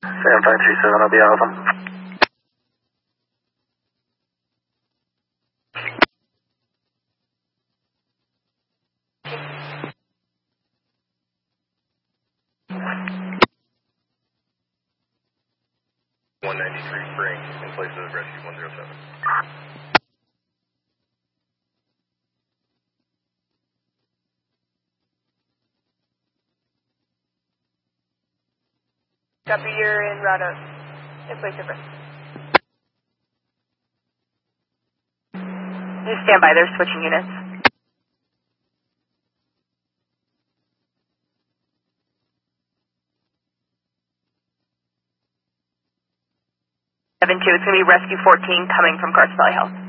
Sam 537, I'll be out of them. Spring in place of rescue 107. Copy, you're in route in place of rescue. Just stand by, they're switching units. 7-2, it's going to be rescue 14 coming from Carson Valley Health.